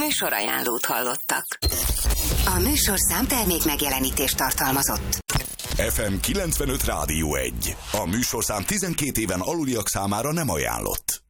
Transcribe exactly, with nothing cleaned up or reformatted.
Műsorajánlót hallottak. A műsorszám termék megjelenítést tartalmazott. ef em kilencvenöt Rádió egy. A műsorszám tizenkét éven aluliak számára nem ajánlott.